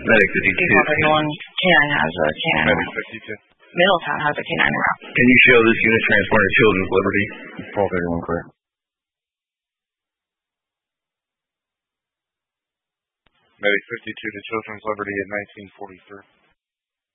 Medic 52. Canine has a canine. Medic 52. Middletown has a canine route. Can you show this unit transporting Children's Liberty? 1231 clear. Medic 52 to Children's Liberty at 1943.